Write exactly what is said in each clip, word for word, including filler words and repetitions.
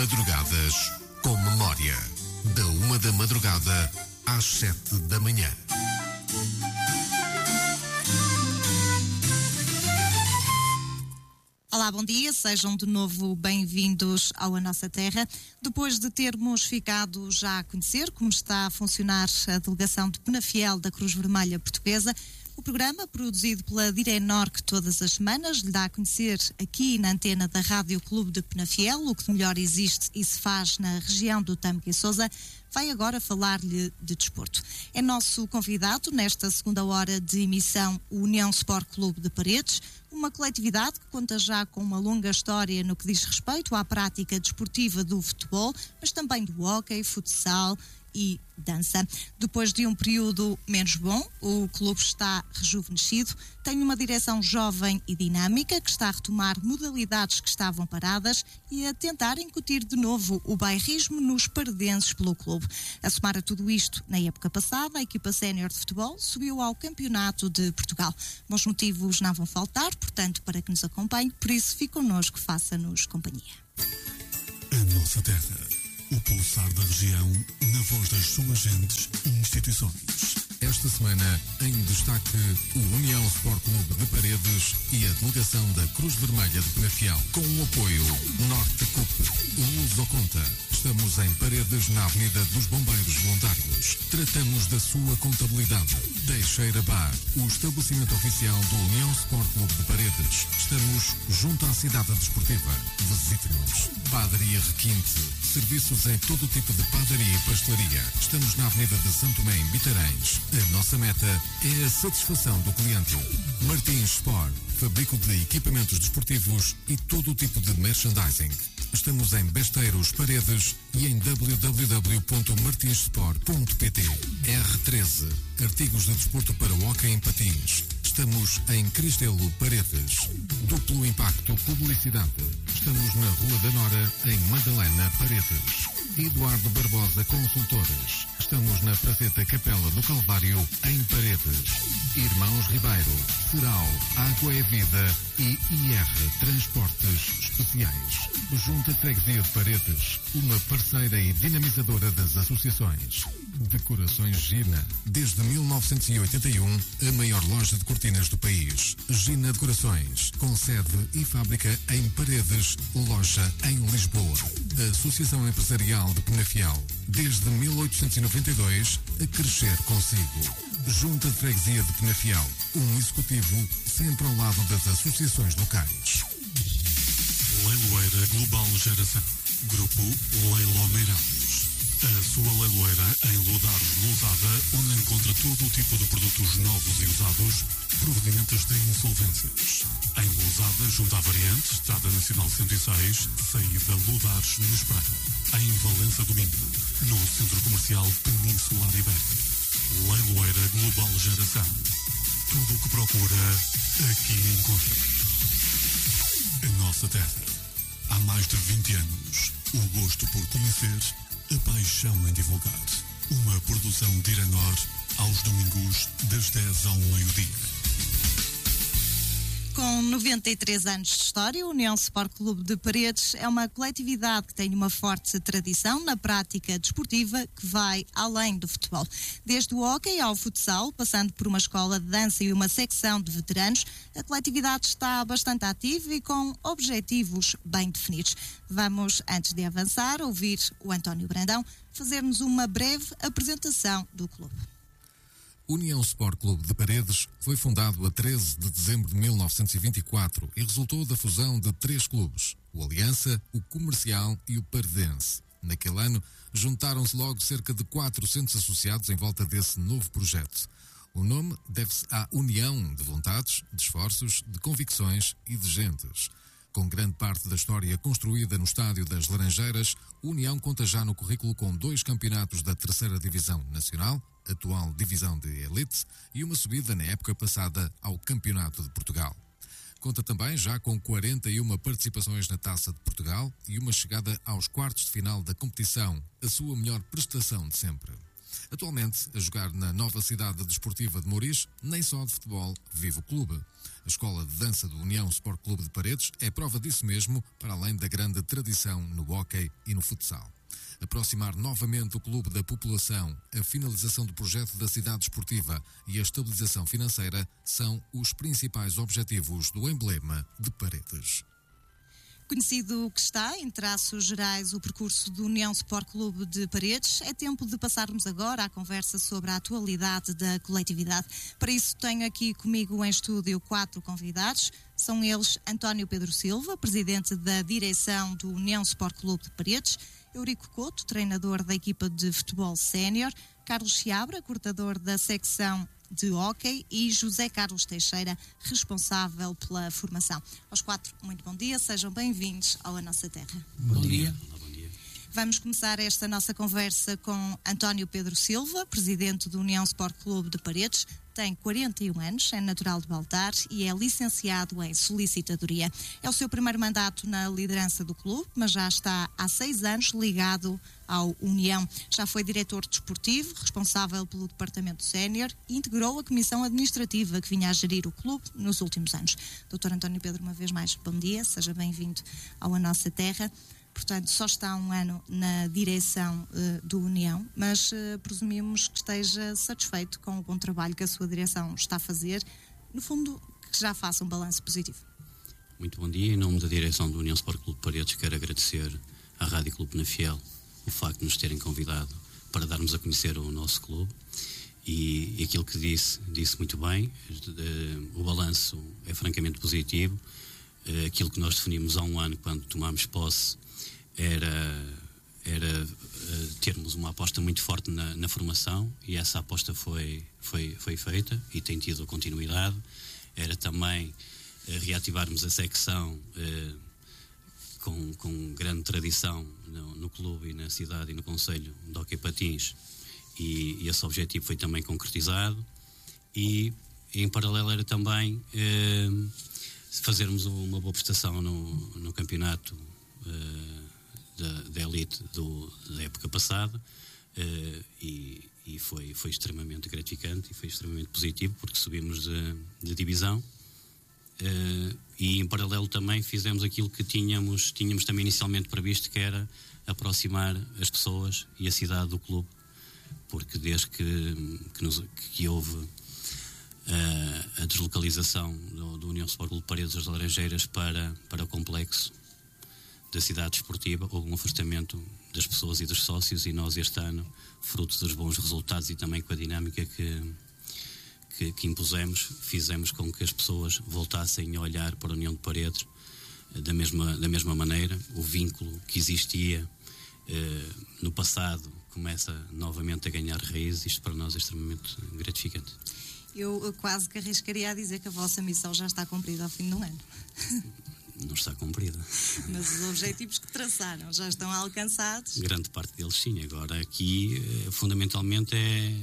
Madrugadas com Memória. Da uma da madrugada às sete da manhã. Olá, bom dia, sejam de novo bem-vindos ao A Nossa Terra. Depois de termos ficado já a conhecer como está a funcionar a delegação de Penafiel da Cruz Vermelha Portuguesa, o programa, produzido pela Direnorc todas as semanas, lhe dá a conhecer aqui na antena da Rádio Clube de Penafiel o que de melhor existe e se faz na região do Tâmega e Sousa. Vai agora falar-lhe de desporto. É nosso convidado nesta segunda hora de emissão o União Sport Clube de Paredes, uma coletividade que conta já com uma longa história no que diz respeito à prática desportiva do futebol, mas também do hóquei, futsal e dança. Depois de um período menos bom, o clube está rejuvenescido, tem uma direção jovem e dinâmica que está a retomar modalidades que estavam paradas e a tentar incutir de novo o bairrismo nos paredenses pelo clube. A somar a tudo isto, na época passada, a equipa sénior de futebol subiu ao Campeonato de Portugal. Bons motivos não vão faltar, portanto, para que nos acompanhe, por isso fique connosco, faça-nos companhia. A Nossa Terra. O pulsar da região, na voz das suas gentes e instituições. Esta semana, em destaque, o União Sport Clube de Paredes e a delegação da Cruz Vermelha de Penafiel, com o apoio Norte Cup, Luz ao Conta. Estamos em Paredes, na Avenida dos Bombeiros Voluntários. Tratamos da sua contabilidade. Teixeira Bar, o estabelecimento oficial do União Sport Clube de Paredes. Estamos junto à cidade desportiva. Visite-nos. Padaria Requinte. Serviços em todo tipo de padaria e pastelaria. Estamos na Avenida de Santo Tomé, em Bitarães. A nossa meta é a satisfação do cliente. Martins Sport, fabrico de equipamentos desportivos e todo o tipo de merchandising. Estamos em Besteiros, Paredes e em w w w ponto martins sport ponto p t. R treze, artigos de desporto para hóquei em patins. Estamos em Cristelo, Paredes. Duplo Impacto Publicidade. Estamos na Rua da Nora, em Madalena, Paredes. Eduardo Barbosa Consultores. Estamos na Praceta Capela do Calvário, em Paredes. Irmãos Ribeiro, Ceral, Água é Vida e I R Transportes Especiais. Junta de Freguesia de Paredes, uma parceira e dinamizadora das associações. Decorações Gina, desde mil novecentos e oitenta e um, a maior loja de cortinas do país. Gina Decorações, com sede e fábrica em Paredes, loja em Lisboa. A Associação Empresarial de Penafiel, desde mil oitocentos e noventa e dois, a crescer consigo. Junta de Freguesia de Penafiel, um executivo sempre ao lado das associações locais. Leiloeira Global Geração. Grupo Leiló Meirelles. A sua leiloeira em Lodares, Lousada, onde encontra todo o tipo de produtos novos e usados provenientes de insolvências. Em Lousada, junto à Variante, Estrada Nacional cento e seis, saída Lodares na Espreita. Em Valença do Minho, no Centro Comercial Peninsular Ibérica. Leiloeira Global Geração. Tudo o que procura, aqui encontra. A Nossa Terra. Há mais de vinte anos, o gosto por conhecer, a paixão em divulgar. Uma produção de Direnor, aos domingos, das dez ao meio-dia. Com noventa e três anos de história, o União Sport Clube de Paredes é uma coletividade que tem uma forte tradição na prática desportiva que vai além do futebol. Desde o hóquei ao futsal, passando por uma escola de dança e uma secção de veteranos, a coletividade está bastante ativa e com objetivos bem definidos. Vamos, antes de avançar, ouvir o António Brandão fazer-nos uma breve apresentação do clube. O União Sport Clube de Paredes foi fundado a treze de dezembro de mil novecentos e vinte e quatro e resultou da fusão de três clubes, o Aliança, o Comercial e o Paredense. Naquele ano, juntaram-se logo cerca de quatrocentos associados em volta desse novo projeto. O nome deve-se à união de vontades, de esforços, de convicções e de gentes. Com grande parte da história construída no Estádio das Laranjeiras, o União conta já no currículo com dois campeonatos da terceira Divisão Nacional, atual Divisão de Elite, e uma subida na época passada ao Campeonato de Portugal. Conta também já com quarenta e uma participações na Taça de Portugal e uma chegada aos quartos de final da competição, a sua melhor prestação de sempre. Atualmente, a jogar na nova cidade desportiva de Mouriz, nem só de futebol vive o clube. A Escola de Dança do União Sport Clube de Paredes é prova disso mesmo, para além da grande tradição no hóquei e no futsal. Aproximar novamente o clube da população, a finalização do projeto da cidade desportiva e a estabilização financeira são os principais objetivos do emblema de Paredes. Conhecido que está, em traços gerais, o percurso do União Sport Clube de Paredes, é tempo de passarmos agora à conversa sobre a atualidade da coletividade. Para isso tenho aqui comigo em estúdio quatro convidados. São eles António Pedro Silva, presidente da direção do União Sport Clube de Paredes, Eurico Couto, treinador da equipa de futebol sénior, Carlos Seabra, coordenador da secção de hóquei, e José Carlos Teixeira, responsável pela formação. Aos quatro, muito bom dia, sejam bem-vindos ao A Nossa Terra. Bom dia. Vamos começar esta nossa conversa com António Pedro Silva, presidente do União Sport Clube de Paredes. Tem quarenta e um anos, é natural de Baltar e é licenciado em solicitadoria. É o seu primeiro mandato na liderança do clube, mas já está há seis anos ligado ao União. Já foi diretor desportivo, responsável pelo departamento sénior e integrou a comissão administrativa que vinha a gerir o clube nos últimos anos. doutor António Pedro, uma vez mais, bom dia, seja bem-vindo ao A Nossa Terra. Portanto, só está há um ano na direção uh, do União, mas uh, presumimos que esteja satisfeito com o bom trabalho que a sua direção está a fazer. No fundo, que já faça um balanço positivo. Muito bom dia. Em nome da direção do União Sport Clube de Paredes, quero agradecer à Rádio Clube Penafiel o facto de nos terem convidado para darmos a conhecer o nosso clube. E, e aquilo que disse, disse muito bem. Uh, o balanço é francamente positivo. Uh, aquilo que nós definimos há um ano, quando tomámos posse, era, era uh, termos uma aposta muito forte na, na formação, e essa aposta foi, foi, foi feita e tem tido continuidade. Era também uh, reativarmos a secção uh, com, com grande tradição no, no clube e na cidade e no concelho de hóquei patins, e, e esse objetivo foi também concretizado. E em paralelo era também uh, fazermos uma boa prestação no, no campeonato uh, Da, da elite do, da época passada, uh, e, e foi, foi extremamente gratificante e foi extremamente positivo, porque subimos de, de divisão, uh, e em paralelo também fizemos aquilo que tínhamos, tínhamos também inicialmente previsto, que era aproximar as pessoas e a cidade do clube, porque desde que, que, nos, que houve uh, a deslocalização do, do União Sport Clube de Paredes das Laranjeiras para, para o complexo da cidade desportiva, houve um afastamento das pessoas e dos sócios, e nós este ano, fruto dos bons resultados e também com a dinâmica que, que, que impusemos, fizemos com que as pessoas voltassem a olhar para a União de Paredes da mesma, da mesma maneira. O vínculo que existia eh, no passado começa novamente a ganhar raízes. Isto para nós é extremamente gratificante. Eu quase que arriscaria a dizer que a vossa missão já está cumprida ao fim do ano. Não está cumprida. Mas os objetivos que traçaram já estão alcançados? Grande parte deles, sim. Agora aqui, fundamentalmente, é,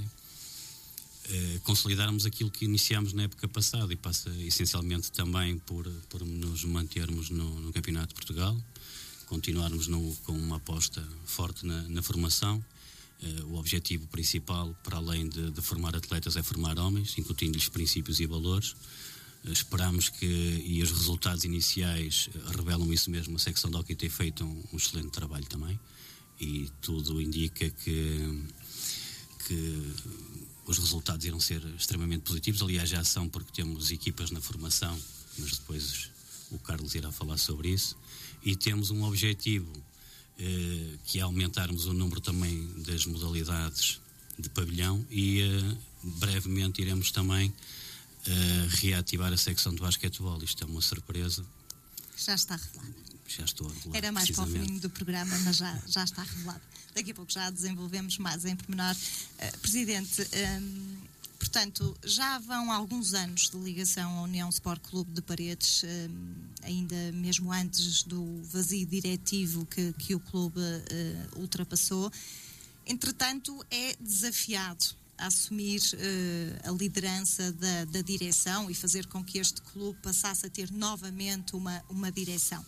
é consolidarmos aquilo que iniciámos na época passada, e passa essencialmente também por, por nos mantermos no, no Campeonato de Portugal, continuarmos no, com uma aposta forte na, na formação. Uh, o objetivo principal, para além de, de formar atletas, é formar homens, incutindo-lhes princípios e valores. Esperamos que, e os resultados iniciais revelam isso mesmo, a secção de hóquei tem feito um, um excelente trabalho também, e tudo indica que, que os resultados irão ser extremamente positivos. Aliás, já são, porque temos equipas na formação, mas depois o Carlos irá falar sobre isso, e temos um objetivo eh, que é aumentarmos o número também das modalidades de pavilhão, e eh, brevemente iremos também Uh, reativar a secção de basquetebol. Isto é uma surpresa. Já está revelada. Já estou a revelar. Era mais para o fim do programa, mas já, já está revelado. Daqui a pouco já desenvolvemos mais em pormenor. Uh, Presidente, um, portanto, já vão alguns anos de ligação à União Sport Clube de Paredes, um, ainda mesmo antes do vazio diretivo que, que o clube uh, ultrapassou. Entretanto, é desafiado a assumir uh, a liderança da, da direção e fazer com que este clube passasse a ter novamente uma, uma direção.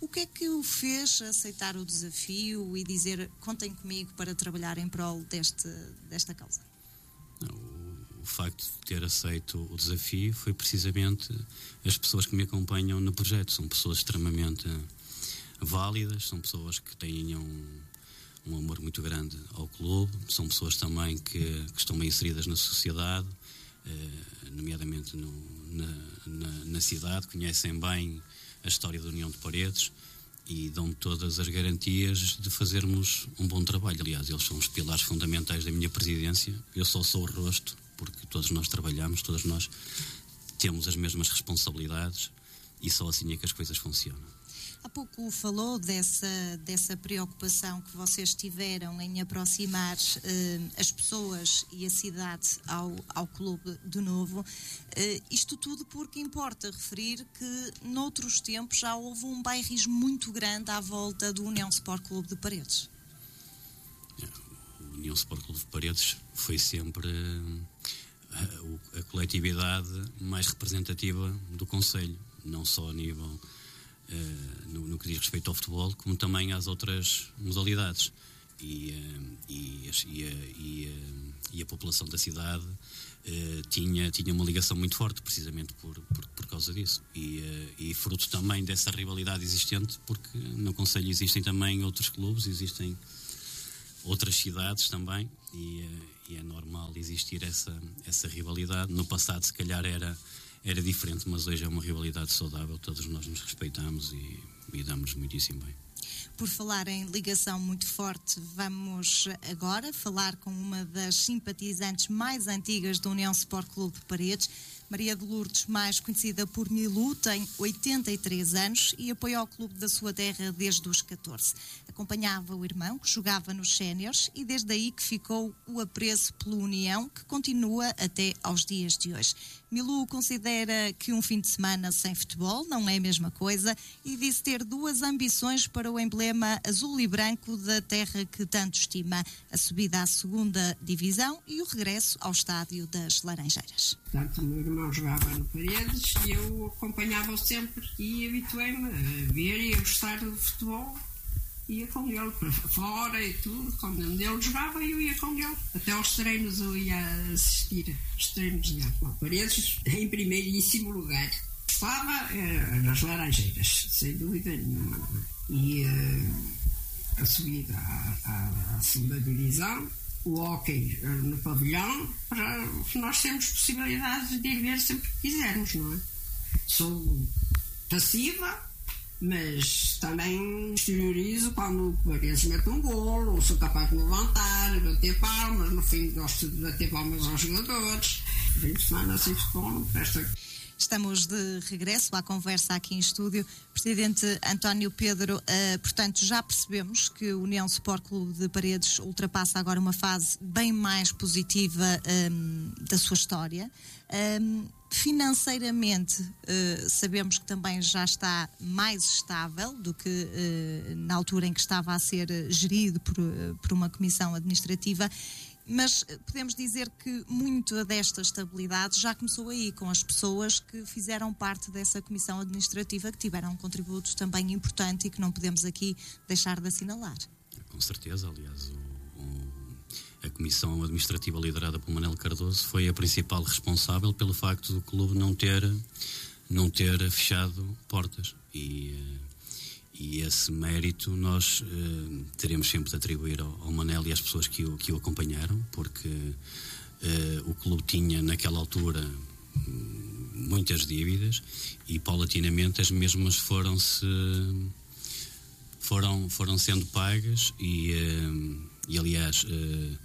O que é que o fez aceitar o desafio e dizer, contem comigo para trabalhar em prol deste, desta causa? O, o facto de ter aceito o desafio foi precisamente as pessoas que me acompanham no projeto. São pessoas extremamente válidas, são pessoas que têm um, um amor muito grande ao clube, são pessoas também que, que estão bem inseridas na sociedade, eh, nomeadamente no, na, na, na cidade, conhecem bem a história da União de Paredes e dão-me todas as garantias de fazermos um bom trabalho. Aliás, eles são os pilares fundamentais da minha presidência. Eu só sou o rosto, porque todos nós trabalhamos, todos nós temos as mesmas responsabilidades e só assim é que as coisas funcionam. Há pouco falou dessa, dessa preocupação que vocês tiveram em aproximar eh, as pessoas e a cidade ao, ao clube de novo. Eh, isto tudo porque importa referir que noutros tempos já houve um bairrismo muito grande à volta do União Sport Clube de Paredes. O União Sport Clube de Paredes foi sempre a, a coletividade mais representativa do concelho, não só a nível Uh, no, no que diz respeito ao futebol, como também às outras modalidades. E, uh, e, e, e, uh, e a população da cidade uh, tinha, tinha uma ligação muito forte, precisamente por, por, por causa disso. E, uh, e fruto também dessa rivalidade existente, porque no concelho existem também outros clubes, existem outras cidades também, e, uh, e é normal existir essa, essa rivalidade. No passado, se calhar, era Era diferente, mas hoje é uma rivalidade saudável, todos nós nos respeitamos e, e damos muitíssimo bem. Por falar em ligação muito forte, vamos agora falar com uma das simpatizantes mais antigas do União Sport Clube de Paredes. Maria de Lourdes, mais conhecida por Milu, tem oitenta e três anos e apoia o clube da sua terra desde os catorze. Acompanhava o irmão, que jogava nos séniores, e desde aí que ficou o apreço pela União, que continua até aos dias de hoje. Milu considera que um fim de semana sem futebol não é a mesma coisa e disse ter duas ambições para o emblema azul e branco da terra que tanto estima: a subida à segunda divisão e o regresso ao estádio das Laranjeiras. Portanto, o meu irmão jogava no Paredes e eu acompanhava-o sempre e habituei-me a ver e a gostar do futebol. Ia com ele para fora e tudo, quando ele jogava eu ia com ele. Até aos treinos eu ia assistir, aos treinos dele. Bom, Paredes em primeiríssimo lugar. Estava eh, nas Laranjeiras, sem dúvida nenhuma. E eh, a subida à, à, à segunda divisão, o hóquei no pavilhão, para, nós temos possibilidades de ir ver sempre que quisermos, não é? Sou passiva, mas também exteriorizo quando o Paredes mete um golo, sou capaz de me levantar, bater palmas, no fim gosto de bater palmas aos jogadores. Fim de semana sem futebol não presta. Estamos de regresso à conversa aqui em estúdio. Presidente António Pedro, uh, portanto, já percebemos que o União Sport Clube de Paredes ultrapassa agora uma fase bem mais positiva um, da sua história. Um, financeiramente, uh, sabemos que também já está mais estável do que uh, na altura em que estava a ser gerido por, uh, por uma comissão administrativa. Mas podemos dizer que muito desta estabilidade já começou aí, com as pessoas que fizeram parte dessa comissão administrativa, que tiveram um contributo também importante e que não podemos aqui deixar de assinalar. Com certeza, aliás, o, o, a comissão administrativa liderada por Manel Cardoso foi a principal responsável pelo facto do clube não ter, não ter fechado portas. E... E esse mérito nós uh, teremos sempre de atribuir ao, ao Manel e às pessoas que o, que o acompanharam, porque uh, o clube tinha naquela altura muitas dívidas e paulatinamente as mesmas foram se foram, foram sendo pagas e, uh, e aliás uh,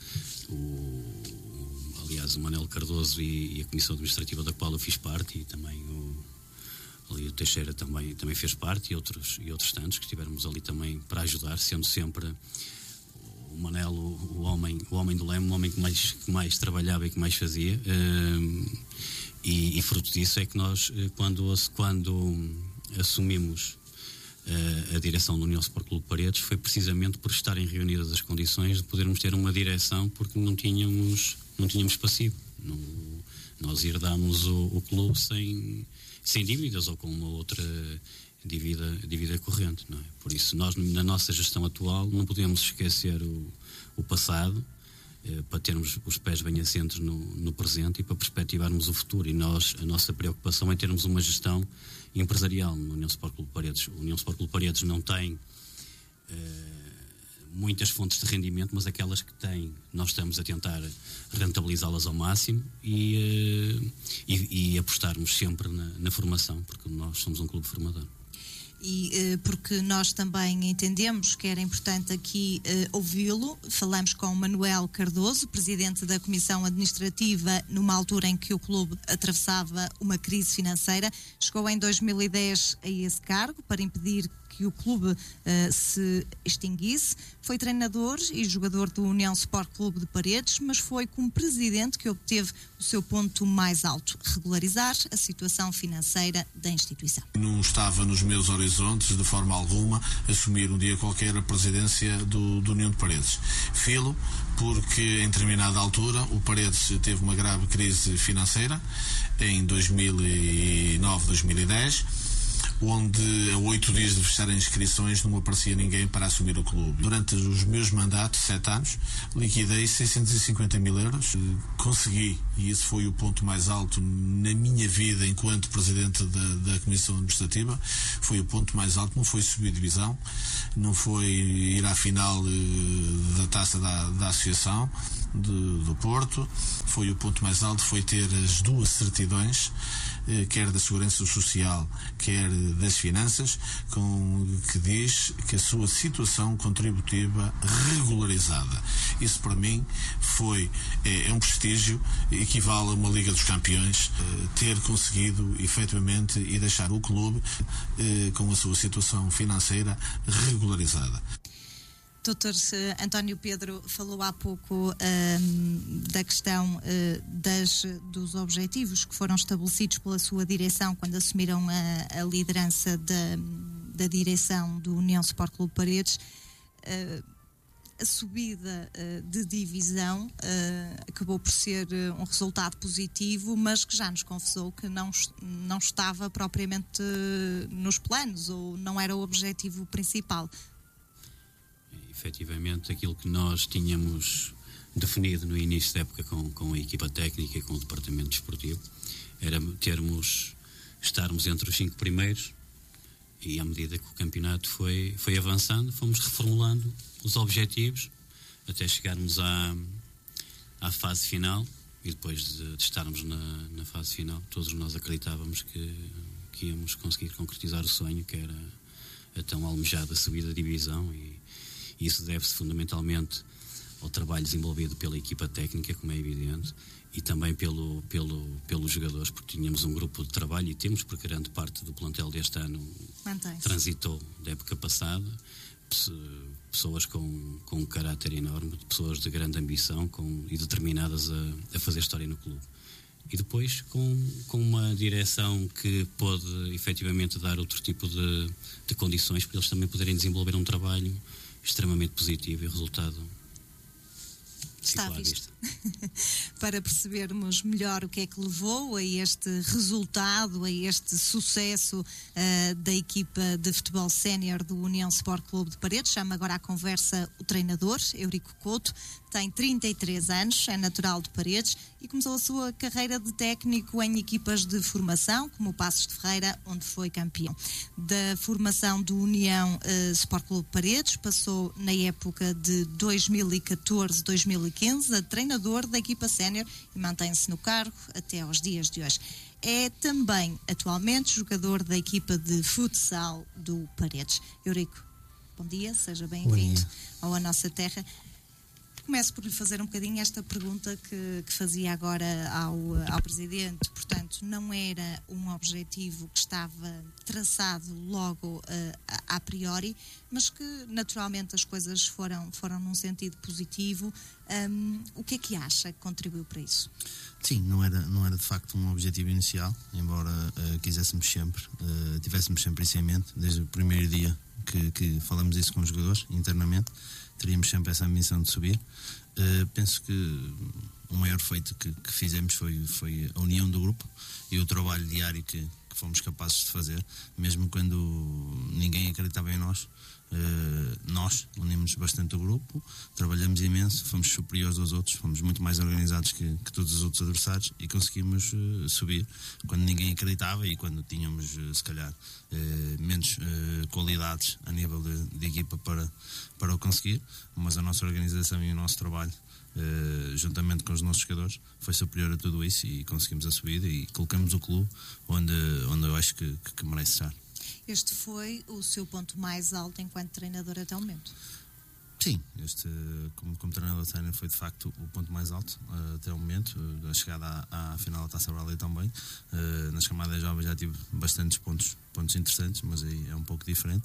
o, aliás o Manel Cardoso e, e a comissão administrativa da qual eu fiz parte, e também o ali o Teixeira também, também fez parte, e outros, e outros tantos que estivemos ali também para ajudar, sendo sempre o Manel o, o, homem, o homem do leme, o homem que mais, que mais trabalhava e que mais fazia. Uh, e, e fruto disso é que nós, quando, quando assumimos uh, a direção do União Sport Clube de Paredes, foi precisamente por estarem reunidas as condições de podermos ter uma direção, porque não tínhamos, não tínhamos passivo. Não, nós herdámos o, o clube sem... sem dívidas ou com uma outra dívida, dívida corrente, não é? Por isso, nós, na nossa gestão atual, não podemos esquecer o, o passado, eh, para termos os pés bem assentos no, no presente e para perspectivarmos o futuro. E nós, a nossa preocupação é termos uma gestão empresarial no União Sport Clube Paredes. O União Sport Clube Paredes não tem eh, muitas fontes de rendimento, mas aquelas que tem, nós estamos a tentar rentabilizá-las ao máximo e, uh, e, e apostarmos sempre na, na formação, porque nós somos um clube formador. E uh, porque nós também entendemos que era importante aqui uh, ouvi-lo. Falamos com Manuel Cardoso, presidente da Comissão Administrativa, numa altura em que o clube atravessava uma crise financeira. Chegou em dois mil e dez a esse cargo para impedir que o clube uh, se extinguisse. Foi treinador e jogador do União Sport Clube de Paredes, mas foi como presidente que obteve o seu ponto mais alto: regularizar a situação financeira da instituição. Não estava nos meus horizontes, de forma alguma, assumir um dia qualquer a presidência do, do União de Paredes. Filo, porque em determinada altura o Paredes teve uma grave crise financeira, em dois mil e nove, dois mil e dez, onde a oito dias de fechar as inscrições não aparecia ninguém para assumir o clube. Durante os meus mandatos, sete anos, liquidei seiscentos e cinquenta mil euros. Consegui, e esse foi o ponto mais alto na minha vida enquanto presidente da, da Comissão Administrativa, foi o ponto mais alto. Não foi subir divisão, não foi ir à final da taça da, da Associação de, do Porto, foi o ponto mais alto, foi ter as duas certidões, quer da Segurança Social, quer das Finanças, com que diz que a sua situação contributiva regularizada. Isso para mim foi é, é um prestígio, equivale a uma Liga dos Campeões, ter conseguido efetivamente e deixar o clube com a sua situação financeira regularizada. doutor António Pedro falou há pouco um, da questão uh, das, dos objetivos que foram estabelecidos pela sua direção quando assumiram a, a liderança da, da direção do União Sport Clube Paredes. Uh, a subida uh, de divisão uh, acabou por ser uh, um resultado positivo, mas que já nos confessou que não, não estava propriamente uh, nos planos, ou não era o objetivo principal. Efetivamente, aquilo que nós tínhamos definido no início da época com, com a equipa técnica e com o departamento desportivo era termos, estarmos entre os cinco primeiros, e à medida que o campeonato foi, foi avançando, fomos reformulando os objetivos até chegarmos à, à fase final, e depois de, de estarmos na, na fase final, todos nós acreditávamos que, que íamos conseguir concretizar o sonho, que era a tão almejada subida da divisão, e isso deve-se fundamentalmente ao trabalho desenvolvido pela equipa técnica, como é evidente, e também pelo, pelo, pelos jogadores, porque tínhamos um grupo de trabalho, e temos, porque grande parte do plantel deste ano Mantém-se. Transitou da época passada, pessoas com, com um caráter enorme, pessoas de grande ambição com, e determinadas a, a fazer história no clube. E depois com, com uma direção que pode efetivamente dar outro tipo de, de condições para eles também poderem desenvolver um trabalho extremamente positivo, e o resultado está visto. Para percebermos melhor o que é que levou a este resultado, a este sucesso uh, da equipa de futebol sénior do União Sport Clube de Paredes, chama agora à conversa o treinador, Eurico Couto. Tem trinta e três anos, é natural de Paredes e começou a sua carreira de técnico em equipas de formação, como o Passos de Ferreira, onde foi campeão. Da formação do União uh, Sport Clube de Paredes, passou na época de dois mil e catorze a dois mil e quinze a treinador da equipa sénior e mantém-se no cargo até aos dias de hoje. É também, atualmente, jogador da equipa de futsal do Paredes. Eurico, bom dia, seja bem-vindo ao A Nossa Terra. Começo por lhe fazer um bocadinho esta pergunta que, que fazia agora ao, ao Presidente. Portanto, não era um objetivo que estava traçado logo uh, a, a priori, mas que naturalmente as coisas foram, foram num sentido positivo. Um, o que é que acha que contribuiu para isso? Sim, não era, não era de facto um objetivo inicial, embora uh, quiséssemos sempre, uh, tivéssemos sempre isso em mente, desde o primeiro dia que, que falamos isso com os jogadores internamente. Teríamos sempre essa ambição de subir. Uh, penso que o maior feito que, que fizemos foi, foi a união do grupo e o trabalho diário que, que fomos capazes de fazer, mesmo quando ninguém acreditava em nós. Uh, nós unimos bastante o grupo, trabalhamos imenso, fomos superiores aos outros, fomos muito mais organizados que, que todos os outros adversários e conseguimos uh, subir quando ninguém acreditava e quando tínhamos uh, se calhar uh, menos uh, qualidades a nível de, de equipa para, para o conseguir, mas a nossa organização e o nosso trabalho uh, juntamente com os nossos jogadores foi superior a tudo isso e conseguimos a subida e colocamos o clube onde, onde eu acho que, que, que merece estar. Este foi o seu ponto mais alto enquanto treinador até o momento? Sim, este, como, como treinador de treino, foi de facto o ponto mais alto uh, até o momento. Uh, a chegada à, à final da Taça Rally também. Uh, nas camadas jovens já tive bastantes pontos, pontos interessantes, mas aí é um pouco diferente.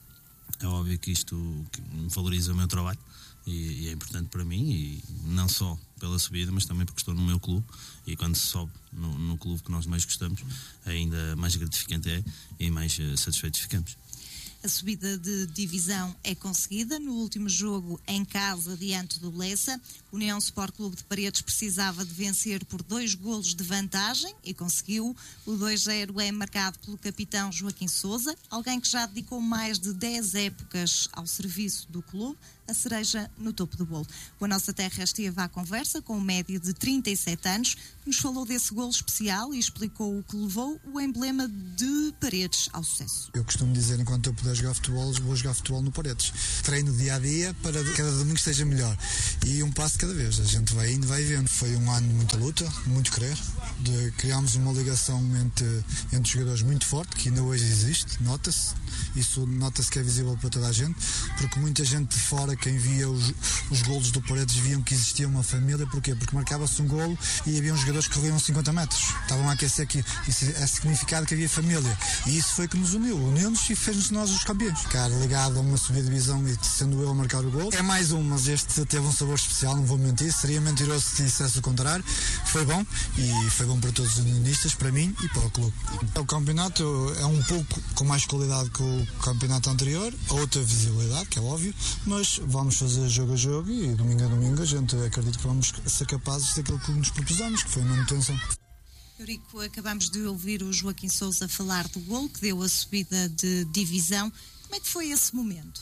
É óbvio que isto que valoriza o meu trabalho e, e é importante para mim, e não só pela subida, mas também porque estou no meu clube, e quando se sobe no, no clube que nós mais gostamos, ainda mais gratificante é e mais uh, satisfeitos ficamos. A subida de divisão é conseguida no último jogo em casa diante do Lessa. O União Sport Clube de Paredes precisava de vencer por dois golos de vantagem e conseguiu. O dois zero é marcado pelo capitão Joaquim Sousa, alguém que já dedicou mais de dez épocas ao serviço do clube, a cereja no topo do bolo. A Nossa Terra esteve à conversa com um médio de trinta e sete anos, nos falou desse golo especial e explicou o que levou o emblema de Paredes ao sucesso. Eu costumo dizer, enquanto eu puder jogar futebol, vou jogar futebol no Paredes. Treino dia a dia para que cada domingo esteja melhor. E um passo de cada vez. A gente vai indo, vai vendo. Foi um ano de muita luta, muito querer. De, criámos uma ligação entre, entre jogadores muito forte, que ainda hoje existe, nota-se. Isso nota-se que é visível para toda a gente, porque muita gente de fora, quem via os, os golos do Paredes, viam que existia uma família. Porquê? Porque marcava-se um golo e havia uns jogadores que corriam cinquenta metros. Estavam a aquecer aqui. Isso é significado que havia família. E isso foi que nos uniu. Uniu-nos e fez-nos nós os campeões. Ficar ligado a uma subida de divisão e sendo eu a marcar o golo. É mais um, mas este teve um sabor especial, não vou mentir. Seria mentiroso se dissesse o contrário. Foi bom e foi bom para todos os unionistas, para mim e para o clube. O campeonato é um pouco com mais qualidade que o campeonato anterior, outra visibilidade, que é óbvio, mas vamos fazer jogo a jogo e domingo a domingo a gente acredita que vamos ser capazes daquilo que nos propusemos, que foi a manutenção. Eurico, acabamos de ouvir o Joaquim Sousa falar do golo que deu a subida de divisão. Como é que foi esse momento?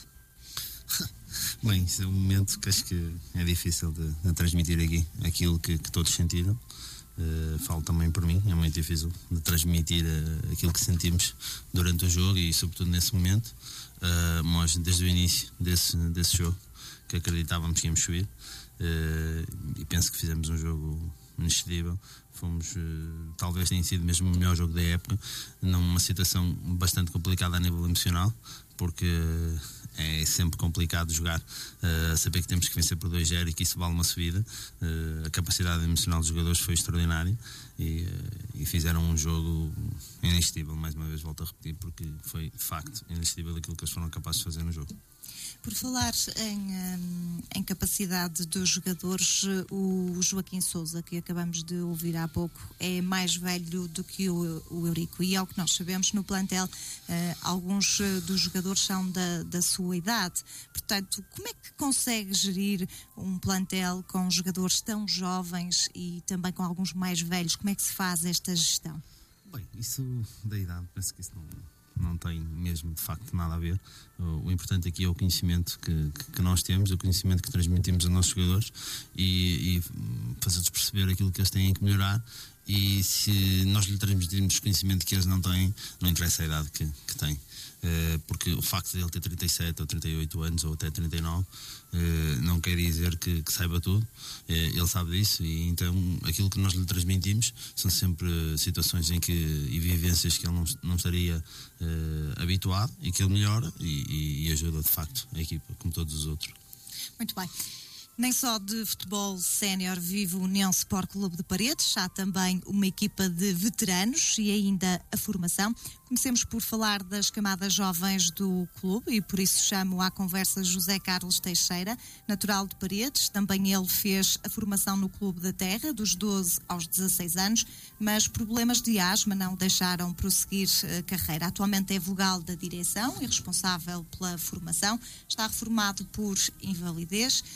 Bem, isso é um momento que acho que é difícil de, de transmitir aqui, aquilo que, que todos sentiram. Uh, falo também por mim, é muito difícil de transmitir uh, aquilo que sentimos durante o jogo e sobretudo nesse momento. Uh, mas desde o início desse, desse jogo que acreditávamos que íamos subir, uh, e penso que fizemos um jogo inexcedível. Fomos, uh, talvez tenha sido mesmo o melhor jogo da época, numa situação bastante complicada a nível emocional, porque uh, é sempre complicado jogar, uh, saber que temos que vencer por dois zero e que isso vale uma subida. Uh, a capacidade emocional dos jogadores foi extraordinária e, uh, e fizeram um jogo inexcedível, mais uma vez volto a repetir, porque foi de facto inexcedível aquilo que eles foram capazes de fazer no jogo. Por falar em, em capacidade dos jogadores, o Joaquim Sousa, que acabamos de ouvir há pouco, é mais velho do que o, o Eurico, e ao que nós sabemos no plantel, eh, alguns dos jogadores são da, da sua idade. Portanto, como é que consegue gerir um plantel com jogadores tão jovens e também com alguns mais velhos? Como é que se faz esta gestão? Bem, isso da idade, penso que isso não... não tem mesmo de facto nada a ver. O importante aqui é o conhecimento que, que nós temos, o conhecimento que transmitimos aos nossos jogadores e, e fazer-los perceber aquilo que eles têm que melhorar, e se nós lhe transmitirmos conhecimento que eles não têm, não interessa a idade que, que têm. Porque o facto de ele ter trinta e sete ou trinta e oito anos ou até trinta e nove não quer dizer que, que saiba tudo. Ele sabe disso, e então aquilo que nós lhe transmitimos são sempre situações em que, e vivências que ele não, não estaria uh, habituado, e que ele melhora e, e ajuda de facto a equipa, como todos os outros. Muito bem. Nem só de futebol sénior vive o União Sport Clube de Paredes, há também uma equipa de veteranos e ainda a formação. Comecemos por falar das camadas jovens do clube e por isso chamo à conversa José Carlos Teixeira, natural de Paredes. Também ele fez a formação no Clube da Terra, dos doze aos dezasseis anos, mas problemas de asma não deixaram prosseguir a carreira. Atualmente é vogal da direção e responsável pela formação. Está reformado por invalidez. Uh,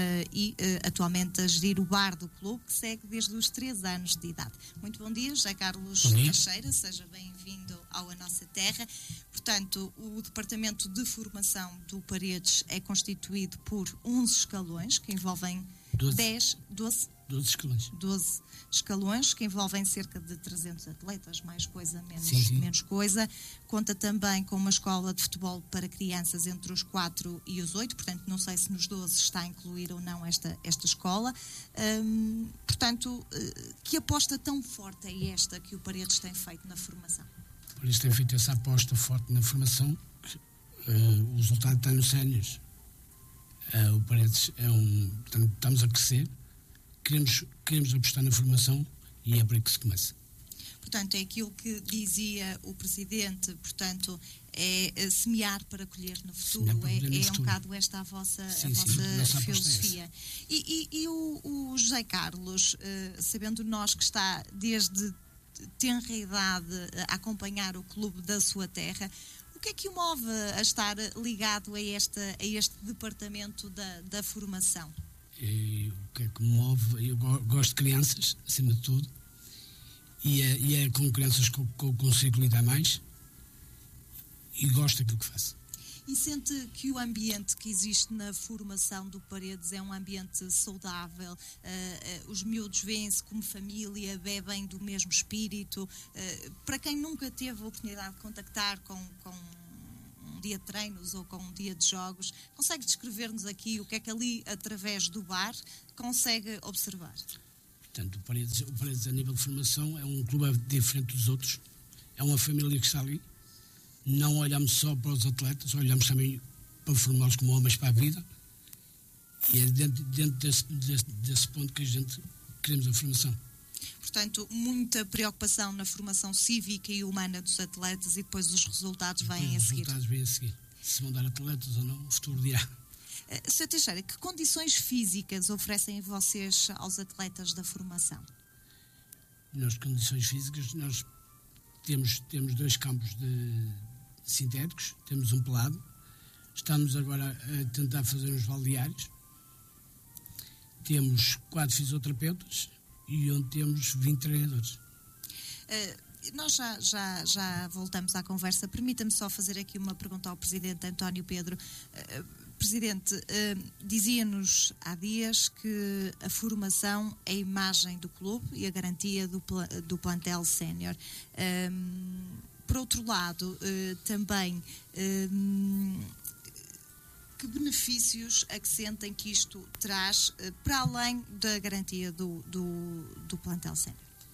e uh, atualmente a gerir o bar do clube, que segue desde os três anos de idade. Muito bom dia, José Carlos Teixeira, seja bem-vindo ao A Nossa Terra. Portanto, o Departamento de Formação do Paredes é constituído por onze escalões, que envolvem dez, doze, doze escalões. doze escalões, que envolvem cerca de trezentos atletas, mais coisa, menos, sim, sim. menos coisa. Conta também com uma escola de futebol para crianças entre os quatro e os oito, portanto, não sei se nos doze está a incluir ou não esta, esta escola. Hum, portanto, que aposta tão forte é esta que o Paredes tem feito na formação? O Paredes tem feito essa aposta forte na formação. Uh, o resultado está nos séniores. Uh, o Paredes é um... Portanto, estamos a crescer. Queremos, queremos apostar na formação e é por aí que se começa. Portanto, é aquilo que dizia o Presidente, portanto, é semear para colher no futuro, é, no é futuro. Um bocado esta a vossa, sim, a vossa sim, filosofia. É e e, e o, o José Carlos, uh, sabendo nós que está desde tenra idade a acompanhar o clube da sua terra, o que é que o move a estar ligado a, esta, a este departamento da, da formação? E o que é que me move? Eu gosto de crianças, acima de tudo, e é, e é com crianças que eu, que eu consigo lidar mais e gosto daquilo que faço. E sente que o ambiente que existe na formação do Paredes é um ambiente saudável? Uh, uh, os miúdos veem-se como família, bebem do mesmo espírito? Uh, para quem nunca teve a oportunidade de contactar com... com um dia de treinos ou com um dia de jogos, consegue descrever-nos aqui o que é que ali, através do bar, consegue observar? Portanto, o Paredes, o Paredes a nível de formação é um clube diferente dos outros, é uma família que está ali, não olhamos só para os atletas, olhamos também para formá-los como homens para a vida, e é dentro, dentro desse, desse, desse ponto que a gente queremos a formação. Portanto, muita preocupação na formação cívica e humana dos atletas e depois os resultados depois vêm os a seguir. Os resultados vêm a seguir. Se vão dar atletas ou não, o futuro dirá. Uh, senhor Teixeira, que condições físicas oferecem vocês aos atletas da formação? Nas condições físicas, nós temos, temos dois campos de sintéticos, temos um pelado, estamos agora a tentar fazer uns balneários, temos quatro fisioterapeutas, e onde temos vinte treinadores. Uh, nós já, já, já voltamos à conversa. Permita-me só fazer aqui uma pergunta ao Presidente António Pedro. Uh, Presidente, uh, dizia-nos há dias que a formação é a imagem do clube e a garantia do, do plantel sénior. Uh, por outro lado, uh, também... Uh, que benefícios é que sentem que isto traz uh, para além da garantia do, do, do plantel sénior?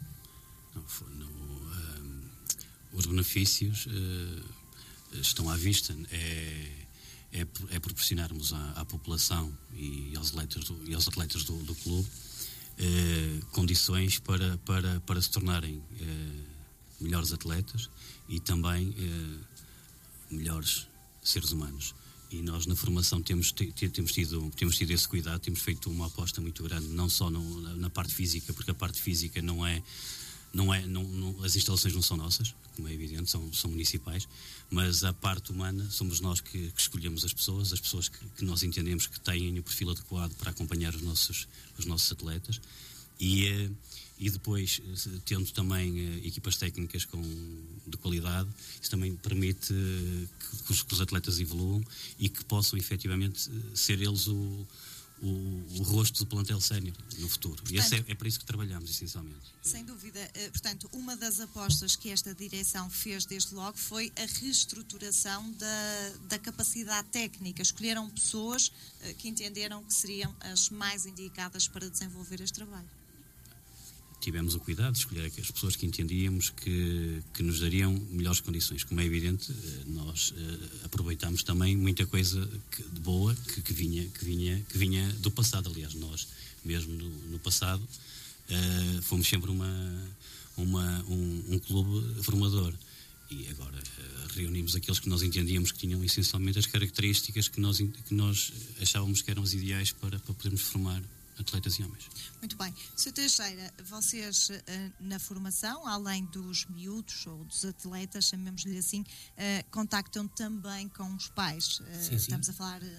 Um, os benefícios uh, estão à vista. É, é, é proporcionarmos à, à população e aos atletas do, e aos atletas do, do clube uh, condições para, para, para se tornarem uh, melhores atletas e também uh, melhores seres humanos. E nós na formação temos, temos, tido, temos tido esse cuidado, temos feito uma aposta muito grande, não só no, na, na parte física, porque a parte física não é, não é não, não, as instalações não são nossas, como é evidente, são, são municipais, mas a parte humana somos nós que, que escolhemos as pessoas, as pessoas que, que nós entendemos que têm o perfil adequado para acompanhar os nossos, os nossos atletas e, e depois, tendo também equipas técnicas com, de qualidade, isso também permite que os, que os atletas evoluam e que possam efetivamente ser eles o, o, o rosto do plantel sénior no futuro. Portanto, e esse é, é para isso que trabalhamos, essencialmente. Sem dúvida. Portanto, uma das apostas que esta direção fez desde logo foi a reestruturação da, da capacidade técnica. Escolheram pessoas que entenderam que seriam as mais indicadas para desenvolver este trabalho. Tivemos o cuidado de escolher as pessoas que entendíamos que, que nos dariam melhores condições. Como é evidente, nós uh, aproveitámos também muita coisa que, de boa que, que, vinha, que, vinha, que vinha do passado. Aliás, nós, mesmo no, no passado, uh, fomos sempre uma, uma, um, um clube formador. E agora uh, reunimos aqueles que nós entendíamos que tinham essencialmente as características que nós, que nós achávamos que eram as ideais para, para podermos formar atletas e homens. Muito bem. senhor Teixeira, vocês na formação, além dos miúdos ou dos atletas, chamemos-lhe assim, contactam também com os pais. Sim, sim. Estamos a falar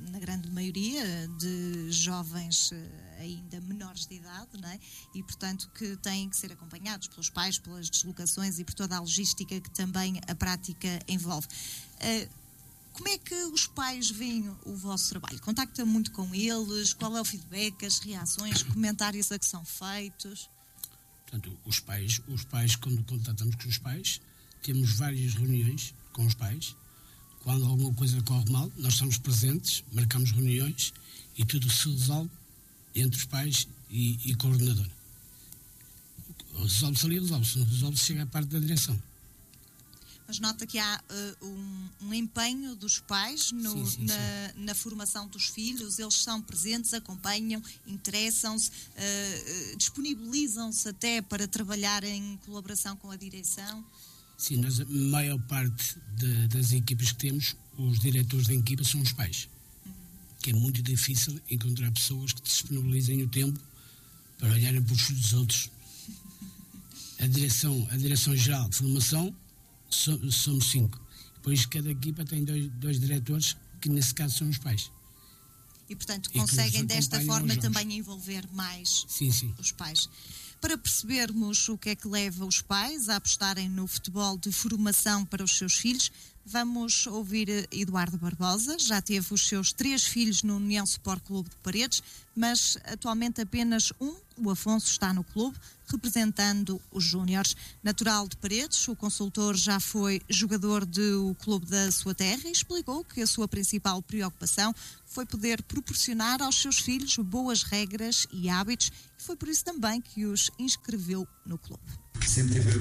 na grande maioria, de jovens ainda menores de idade, não é? E, portanto, que têm que ser acompanhados pelos pais, pelas deslocações e por toda a logística que também a prática envolve. Como é que os pais veem o vosso trabalho? Contacta muito com eles? Qual é o feedback, as reações, comentários a que são feitos? Portanto, os pais, os pais, quando contatamos com os pais, temos várias reuniões com os pais. Quando alguma coisa corre mal, nós estamos presentes, marcamos reuniões e tudo se resolve entre os pais e, e coordenador. Resolve-se ali, resolve-se. Não resolve-se, chega à parte da direção. Mas nota que há uh, um, um empenho dos pais no, sim, sim, na, sim. na formação dos filhos, eles são presentes, acompanham, interessam-se, uh, disponibilizam-se até para trabalhar em colaboração com a direção. Sim, nós, a maior parte de, das equipas que temos, os diretores da equipa são os pais. Uhum. Que é muito difícil encontrar pessoas que disponibilizem o tempo para olharem para os filhos dos outros. A direção, a direção geral de formação somos cinco. Depois cada equipa tem dois, dois diretores, que nesse caso são os pais. E, portanto, conseguem desta forma também envolver mais sim, sim. os pais. Para percebermos o que é que leva os pais a apostarem no futebol de formação para os seus filhos, vamos ouvir Eduardo Barbosa. Já teve os seus três filhos no União Sport Clube de Paredes, mas atualmente apenas um, o Afonso, está no clube, representando os júniores. Natural de Paredes, o consultor já foi jogador do clube da sua terra e explicou que a sua principal preocupação foi poder proporcionar aos seus filhos boas regras e hábitos, e foi por isso também que os inscreveu no clube. Sempre tive